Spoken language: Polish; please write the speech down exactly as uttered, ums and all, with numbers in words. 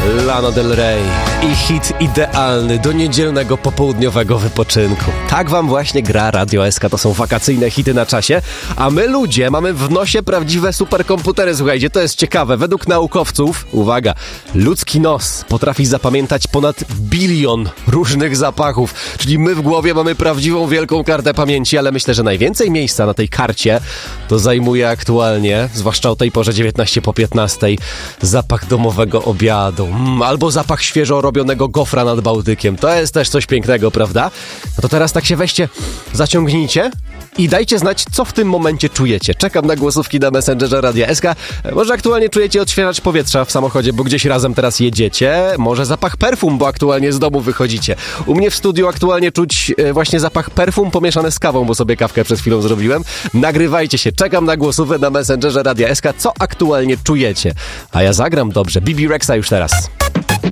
Lana Del Rey i hit idealny do niedzielnego popołudniowego wypoczynku. Tak wam właśnie gra Radio S K, to są wakacyjne hity na czasie, a my ludzie mamy w nosie prawdziwe superkomputery. Słuchajcie, to jest ciekawe. Według naukowców, uwaga, ludzki nos potrafi zapamiętać ponad bilion różnych zapachów, czyli my w głowie mamy prawdziwą wielką kartę pamięci, ale myślę, że najwięcej miejsca na tej karcie to zajmuje aktualnie, zwłaszcza o tej porze dziewiętnaście po piętnastej, zapach domowego obiadu. Mm, albo zapach świeżo robionego gofra nad Bałtykiem. To jest też coś pięknego, prawda? No to teraz tak się weźcie, zaciągnijcie i dajcie znać, co w tym momencie czujecie. Czekam na głosówki na Messengerze Radia S K. Może aktualnie czujecie odświeżacz powietrza w samochodzie, bo gdzieś razem teraz jedziecie. Może zapach perfum, bo aktualnie z domu wychodzicie. U mnie w studiu aktualnie czuć e, właśnie zapach perfum pomieszane z kawą, bo sobie kawkę przed chwilą zrobiłem. Nagrywajcie się. Czekam na głosówkę na Messengerze Radia S K. Co aktualnie czujecie? A ja zagram dobrze. Bibi Rexa już teraz.